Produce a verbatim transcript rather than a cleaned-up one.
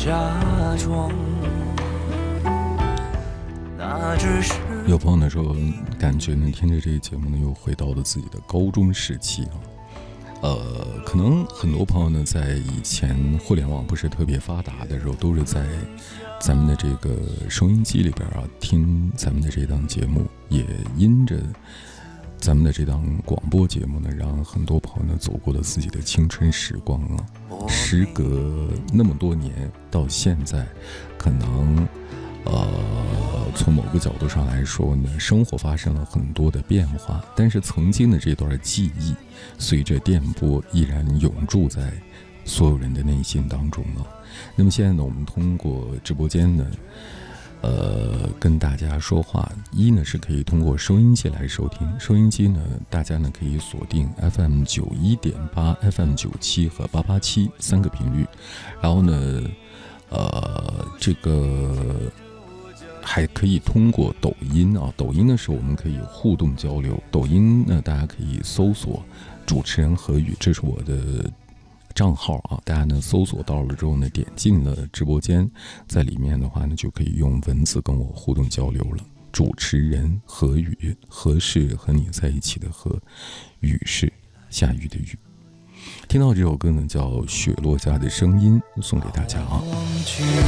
假装，那只是有朋友呢说，感觉呢听着这个节目呢，又回到了自己的高中时期啊。呃，可能很多朋友呢，在以前互联网不是特别发达的时候，都是在咱们的这个收音机里边啊听咱们的这档节目，也因着咱们的这档广播节目呢，让很多朋友呢走过了自己的青春时光啊。时隔那么多年到现在，可能呃，从某个角度上来说呢，生活发生了很多的变化，但是曾经的这段记忆，随着电波依然永驻在所有人的内心当中了。那么现在呢，我们通过直播间呢，呃，跟大家说话，一呢是可以通过收音机来收听，收音机呢，大家呢可以锁定 F M 九一点八、F M 九七和八八七三个频率，然后呢，呃，这个。还可以通过抖音啊，抖音呢是我们可以互动交流。抖音呢，大家可以搜索主持人何宇，这是我的账号啊。大家呢搜索到了之后呢，点进了直播间，在里面的话呢，就可以用文字跟我互动交流了。主持人何宇，何是和你在一起的何，雨是下雨的雨。听到这首歌呢，叫《雪落下的声音》，送给大家啊。